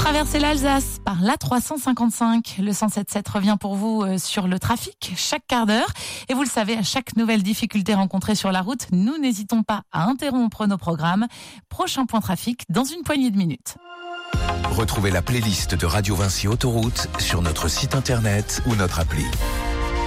Traversez l'Alsace par l'A355. Le 107.7 revient pour vous sur le trafic chaque quart d'heure. Et vous le savez, à chaque nouvelle difficulté rencontrée sur la route, nous n'hésitons pas à interrompre nos programmes. Prochain point trafic dans une poignée de minutes. Retrouvez la playlist de Radio Vinci Autoroute sur notre site internet ou notre appli.